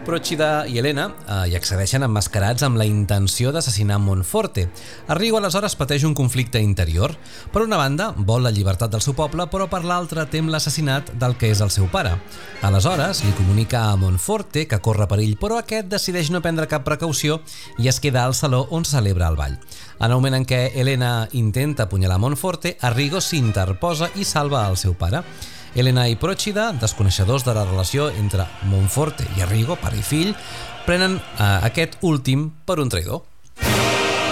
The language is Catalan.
Procida i Elena hi accedeixen emmascarats amb la intenció d'assassinar Monforte. Arrigo aleshores pateix un conflicte interior. Per una banda, vol la llibertat del seu poble, però per l'altra tem l'assassinat del que és el seu pare. Aleshores, li comunica a Monforte que corre perill, però aquest decideix no prendre cap precaució i es queda al saló on se celebra el ball. En el moment en què Elena intenta apunyalar Monforte, Arrigo s'interposa i salva el seu pare. Elena i Procida, desconeixedors de la relació entre Monforte i Arrigo, pare i fill, prenen aquest últim per un traïdor.